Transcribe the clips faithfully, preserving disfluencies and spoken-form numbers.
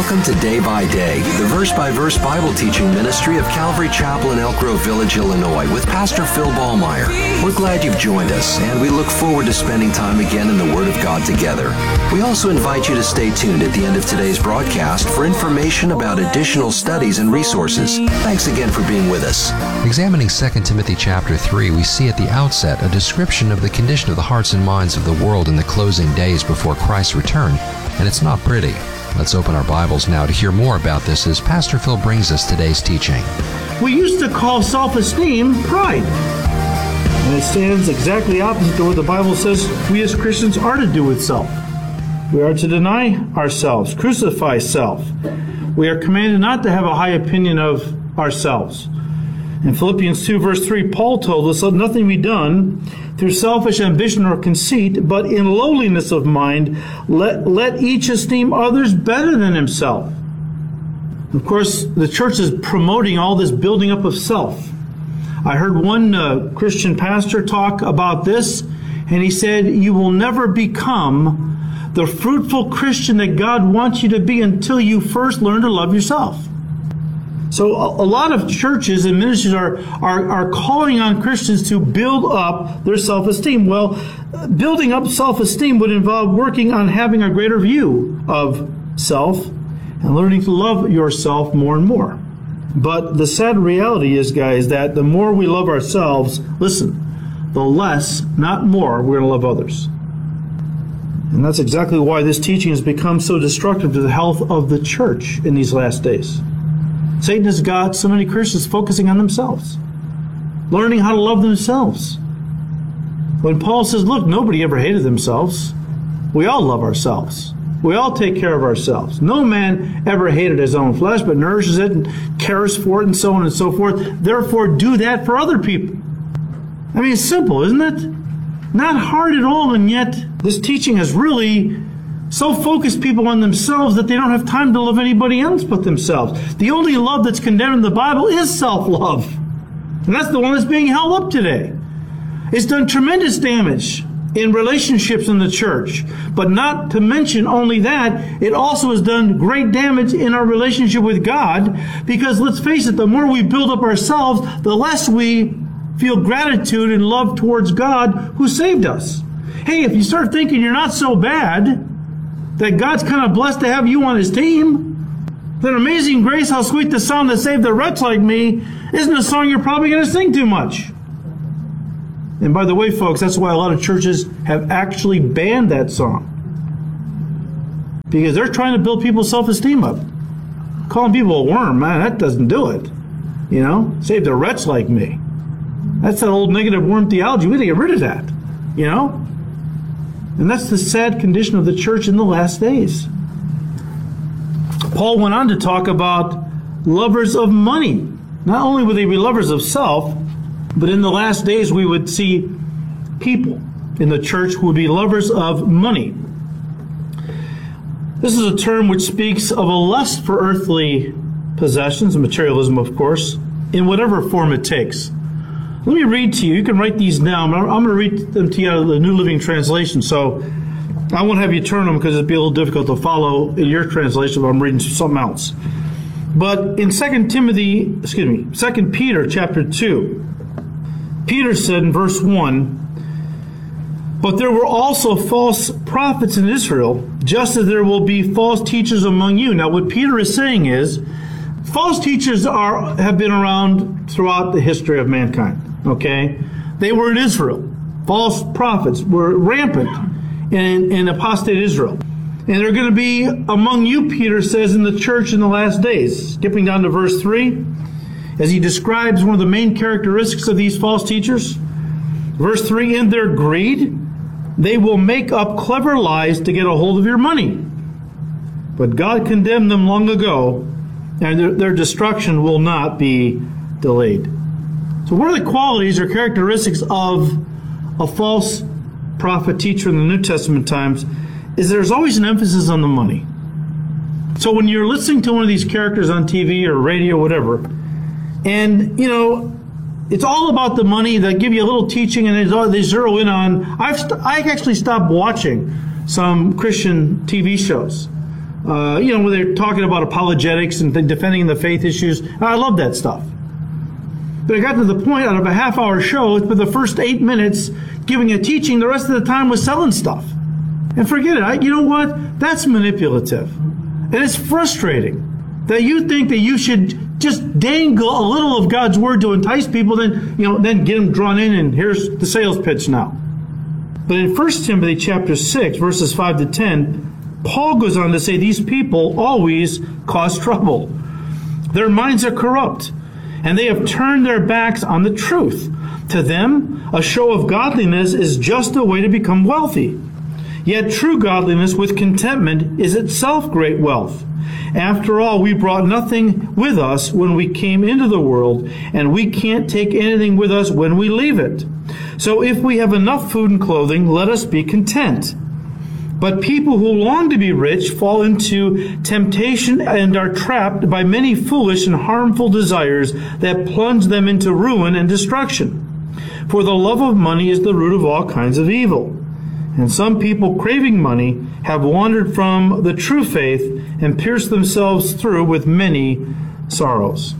Welcome to Day by Day, the verse-by-verse Bible teaching ministry of Calvary Chapel in Elk Grove Village, Illinois, with Pastor Phil Ballmeyer. We're glad you've joined us, and we look forward to spending time again in the Word of God together. We also invite you to stay tuned at the end of today's broadcast for information about additional studies and resources. Thanks again for being with us. Examining Second Timothy chapter three, we see at the outset a description of the condition of the hearts and minds of the world in the closing days before Christ's return, and it's not pretty. Let's open our Bibles now to hear more about this as Pastor Phil brings us today's teaching. We used to call self-esteem pride. And it stands exactly opposite to what the Bible says we as Christians are to do with self. We are to deny ourselves, crucify self. We are commanded not to have a high opinion of ourselves. In Philippians two, verse three, Paul told us, let nothing be done through selfish ambition or conceit, but in lowliness of mind, let, let each esteem others better than himself. Of course, the church is promoting all this building up of self. I heard one uh, Christian pastor talk about this, and he said, you will never become the fruitful Christian that God wants you to be until you first learn to love yourself. So a lot of churches and ministries are, are, are calling on Christians to build up their self-esteem. Well, building up self-esteem would involve working on having a greater view of self and learning to love yourself more and more. But the sad reality is, guys, that the more we love ourselves, listen, the less, not more, we're going to love others. And that's exactly why this teaching has become so destructive to the health of the church in these last days. Satan has got so many Christians focusing on themselves, learning how to love themselves. When Paul says, look, nobody ever hated themselves. We all love ourselves. We all take care of ourselves. No man ever hated his own flesh, but nourishes it and cares for it and so on and so forth. Therefore, do that for other people. I mean, it's simple, isn't it? Not hard at all, and yet this teaching has really so focused people on themselves that they don't have time to love anybody else but themselves. The only love that's condemned in the Bible is self-love. And that's the one that's being held up today. It's done tremendous damage in relationships in the church. But not to mention only that, it also has done great damage in our relationship with God, because let's face it, the more we build up ourselves, the less we feel gratitude and love towards God who saved us. Hey, if you start thinking you're not so bad, that God's kind of blessed to have you on his team, then Amazing Grace, how sweet the sound that saved a wretch like me, isn't a song you're probably going to sing too much. And by the way, folks, that's why a lot of churches have actually banned that song. Because they're trying to build people's self-esteem up. Calling people a worm, man, that doesn't do it. You know, saved a wretch like me. That's that old negative worm theology. We need to get rid of that. You know? And that's the sad condition of the church in the last days. Paul went on to talk about lovers of money. Not only would they be lovers of self, but in the last days we would see people in the church who would be lovers of money. This is a term which speaks of a lust for earthly possessions, materialism, of course, in whatever form it takes. Let me read to you. You can write these down. I'm going to read them to you out of the New Living Translation. So I won't have you turn them because it'd be a little difficult to follow in your translation if I'm reading something else. But in Second Timothy, excuse me, Second Peter chapter two, Peter said in verse one, but there were also false prophets in Israel, just as there will be false teachers among you. Now what Peter is saying is, false teachers are have been around throughout the history of mankind. Okay, they were in Israel. False prophets were rampant in, in apostate Israel. And they're going to be among you, Peter says, in the church in the last days. Skipping down to verse three, as he describes one of the main characteristics of these false teachers. Verse three, in their greed, they will make up clever lies to get a hold of your money. But God condemned them long ago, and their, their destruction will not be delayed. So what are the qualities or characteristics of a false prophet teacher in the New Testament times? Is there's always an emphasis on the money. So when you're listening to one of these characters on T V or radio, whatever, and, you know, it's all about the money, they give you a little teaching and they zero in on, I've st- I actually stopped watching some Christian T V shows uh, you know, when they're talking about apologetics and defending the faith issues. I love that stuff. But I got to the point out of a half-hour show, for the first eight minutes giving a teaching, the rest of the time was selling stuff. And forget it. I, you know what? That's manipulative. And it's frustrating that you think that you should just dangle a little of God's word to entice people, then, you know, then get them drawn in, and here's the sales pitch now. But in First Timothy chapter six, verses five to ten, Paul goes on to say these people always cause trouble. Their minds are corrupt, and they have turned their backs on the truth. To them, a show of godliness is just a way to become wealthy. Yet true godliness with contentment is itself great wealth. After all, we brought nothing with us when we came into the world, and we can't take anything with us when we leave it. So if we have enough food and clothing, let us be content. But people who long to be rich fall into temptation and are trapped by many foolish and harmful desires that plunge them into ruin and destruction. For the love of money is the root of all kinds of evil. And some people craving money have wandered from the true faith and pierced themselves through with many sorrows.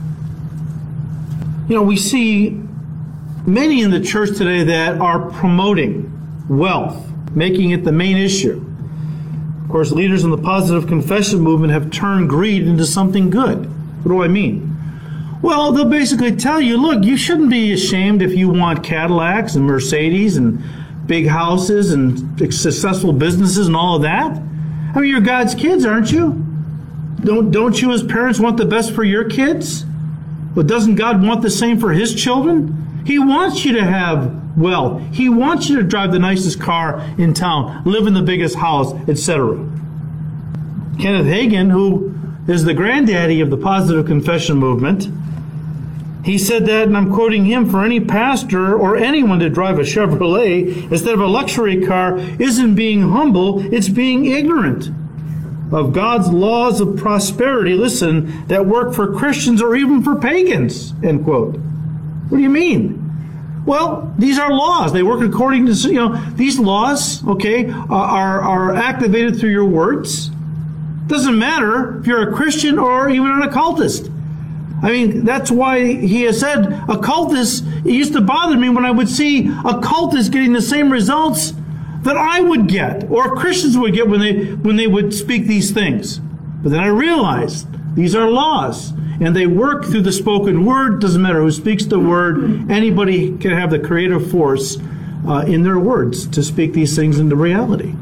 You know, we see many in the church today that are promoting wealth, making it the main issue. Of course, leaders in the positive confession movement have turned greed into something good. What do I mean? Well, they'll basically tell you, look, you shouldn't be ashamed if you want Cadillacs and Mercedes and big houses and successful businesses and all of that. I mean, you're God's kids, aren't you? Don't, don't you as parents want the best for your kids? But doesn't God want the same for His children? He wants you to have wealth. He wants you to drive the nicest car in town, live in the biggest house, et cetera. Kenneth Hagin, who is the granddaddy of the positive confession movement, he said that, and I'm quoting him, for any pastor or anyone to drive a Chevrolet instead of a luxury car isn't being humble, it's being ignorant of God's laws of prosperity, listen, that work for Christians or even for pagans, end quote. What do you mean? Well, these are laws. They work according to, you know, these laws, okay, are, are activated through your words. Doesn't matter if you're a Christian or even an occultist. I mean, that's why he has said occultists, it used to bother me when I would see occultists getting the same results that I would get, or Christians would get when they when they would speak these things. But then I realized these are laws, and they work through the spoken word. Doesn't matter who speaks the word. Anybody can have the creative force uh, in their words to speak these things into reality.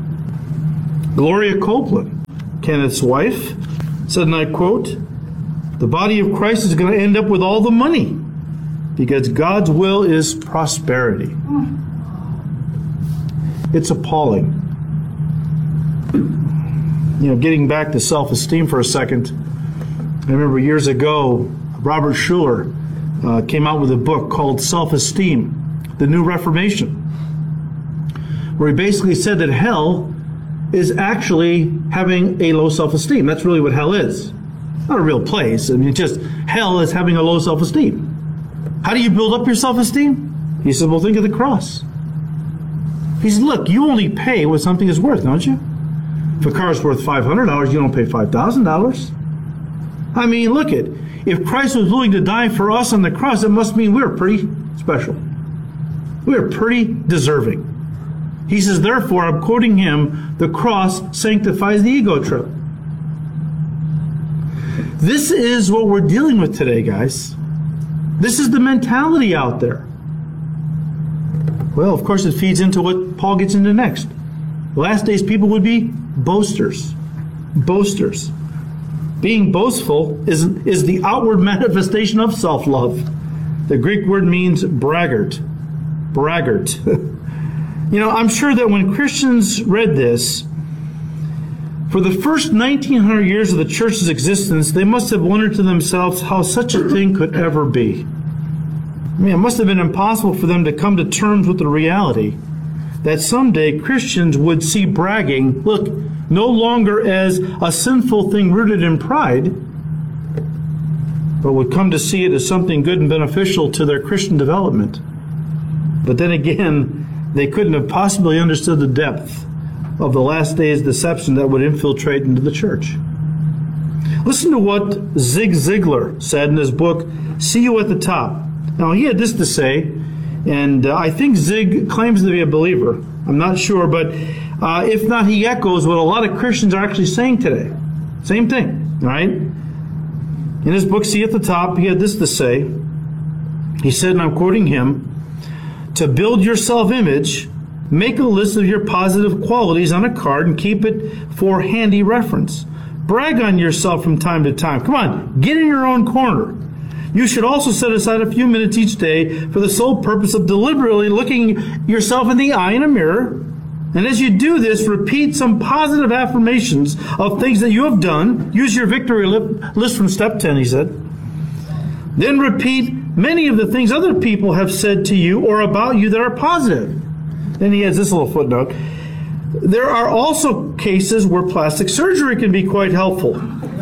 Gloria Copeland, Kenneth's wife, said, and I quote, "The body of Christ is going to end up with all the money because God's will is prosperity." It's appalling. You know, getting back to self-esteem for a second, I remember years ago, Robert Schuller uh, came out with a book called Self-Esteem, The New Reformation, where he basically said that hell is actually having a low self-esteem. That's really what hell is. Not a real place. I mean, it's just hell is having a low self-esteem. How do you build up your self-esteem? He said, well, think of the cross. He said, look, you only pay what something is worth, don't you? If a car is worth five hundred dollars, you don't pay five thousand dollars. I mean, look it. If Christ was willing to die for us on the cross, it must mean we're pretty special. We're pretty deserving. He says, therefore, I'm quoting him, the cross sanctifies the ego trip. This is what we're dealing with today, guys. This is the mentality out there. Well, of course, it feeds into what Paul gets into next. The last days people would be boasters. Boasters. Being boastful is, is the outward manifestation of self-love. The Greek word means braggart. Braggart. You know, I'm sure that when Christians read this, for the first nineteen hundred years of the church's existence, they must have wondered to themselves how such a thing could ever be. I mean, it must have been impossible for them to come to terms with the reality that someday Christians would see bragging, look, no longer as a sinful thing rooted in pride, but would come to see it as something good and beneficial to their Christian development. But then again, they couldn't have possibly understood the depth of the last days deception that would infiltrate into the church. Listen to what Zig Ziglar said in his book, See You at the Top. Now, he had this to say, and uh, I think Zig claims to be a believer. I'm not sure, but uh, if not, he echoes what a lot of Christians are actually saying today. Same thing, right? In his book, See You at the Top, he had this to say. He said, and I'm quoting him, to build your self-image, make a list of your positive qualities on a card and keep it for handy reference. Brag on yourself from time to time. Come on, get in your own corner. You should also set aside a few minutes each day for the sole purpose of deliberately looking yourself in the eye in a mirror. And as you do this, repeat some positive affirmations of things that you have done. Use your victory list from step ten, he said. Then repeat many of the things other people have said to you or about you that are positive. Then he has this little footnote. There are also cases where plastic surgery can be quite helpful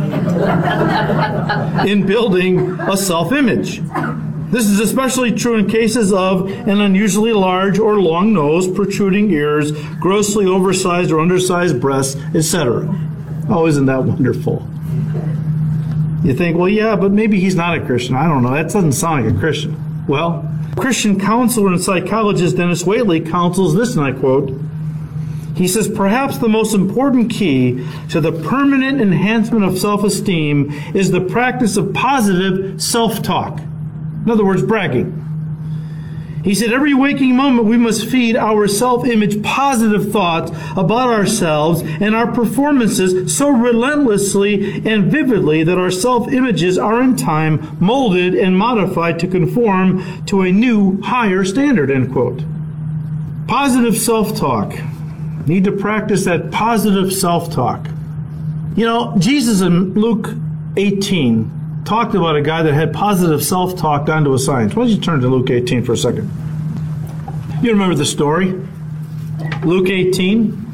in building a self-image. This is especially true in cases of an unusually large or long nose, protruding ears, grossly oversized or undersized breasts, et cetera. Oh, isn't that wonderful? You think, well, yeah, but maybe he's not a Christian. I don't know. That doesn't sound like a Christian. Well, Christian counselor and psychologist Dennis Waitley counsels this, and I quote, he says, perhaps the most important key to the permanent enhancement of self-esteem is the practice of positive self-talk. In other words, bragging. He said, every waking moment we must feed our self-image positive thoughts about ourselves and our performances so relentlessly and vividly that our self-images are in time molded and modified to conform to a new, higher standard, end quote. Positive self-talk. Need to practice that positive self-talk. You know, Jesus in Luke eighteen talked about a guy that had positive self-talk down to a science. Why don't you turn to Luke eighteen for a second? You remember the story? Luke eighteen,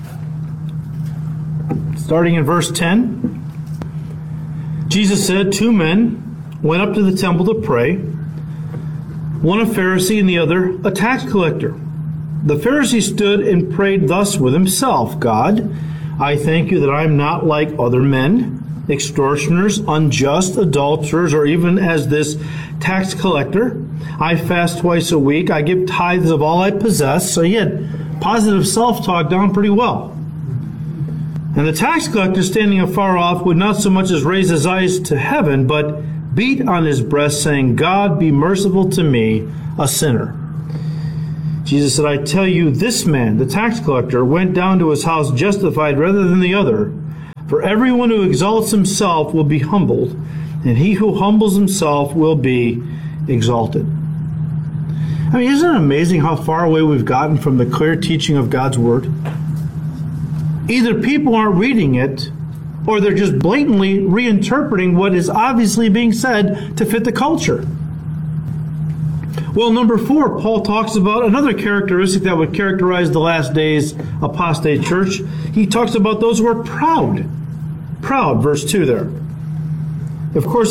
starting in verse ten. Jesus said, two men went up to the temple to pray, one a Pharisee and the other a tax collector. The Pharisee stood and prayed thus with himself, God, I thank you that I am not like other men, extortioners, unjust, adulterers, or even as this tax collector. I fast twice a week. I give tithes of all I possess. So he had positive self-talk down pretty well. And the tax collector, standing afar off, would not so much as raise his eyes to heaven, but beat on his breast, saying, God, be merciful to me, a sinner. Jesus said, I tell you, this man, the tax collector, went down to his house justified rather than the other. For everyone who exalts himself will be humbled, and he who humbles himself will be exalted. I mean, isn't it amazing how far away we've gotten from the clear teaching of God's Word? Either people aren't reading it, or they're just blatantly reinterpreting what is obviously being said to fit the culture. Well, number four, Paul talks about another characteristic that would characterize the last days apostate church. He talks about those who are proud. Proud, verse two there. Of course,